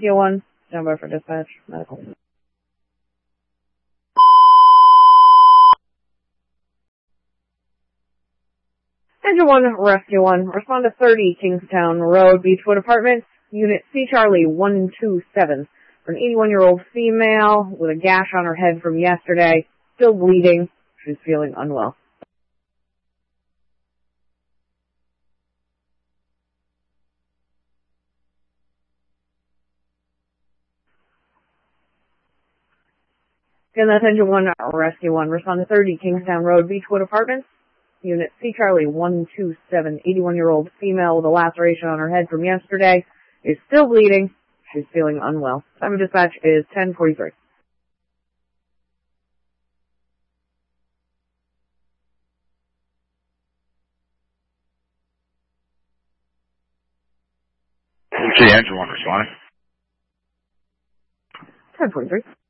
Rescue 1, stand by for dispatch, medical. Engine 1, Rescue 1, respond to 30 Kingstown Road, Beechwood Apartments, Unit C Charlie 127, for an 81-year-old female with a gash on her head from yesterday, still bleeding. She's feeling unwell. Again, that's Engine 1, Rescue 1, respond to 30 Kingstown Road, Beechwood Apartments, Unit C Charlie 127, 81-year-old female with a laceration on her head from yesterday, is still bleeding. She's feeling unwell. Time of dispatch is 10:43. See, Engine 1 responding. 10:43.